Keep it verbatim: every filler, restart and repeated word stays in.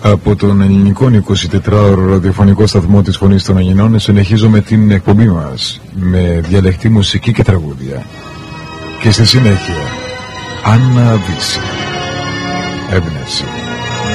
Από τον ελληνικό εικοσιτετράωρο ραδιοφωνικό σταθμό της Φωνής των Αγινών συνεχίζουμε την εκπομπή μας με διαλεκτή μουσική και τραγούδια. Και στη συνέχεια, Άννα Βύση, έμπνευση.